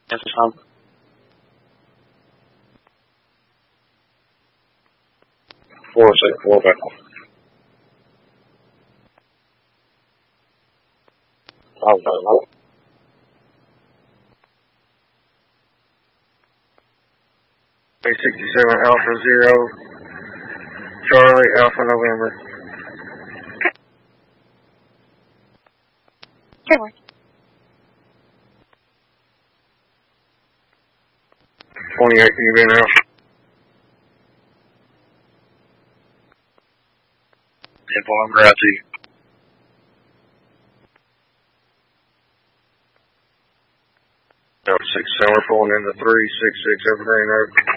Yes, Tom. 464 back. Oh, no. 67 Alpha Zero, Charlie Alpha November. Sure. 28 Even Alpha. Info number out to you. Delta 6 We're pulling into 366 Evergreen Road.